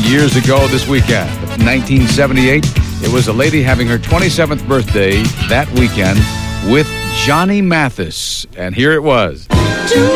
years ago this weekend, 1978, it was a lady having her 27th birthday that weekend with Johnny Mathis. And here it was.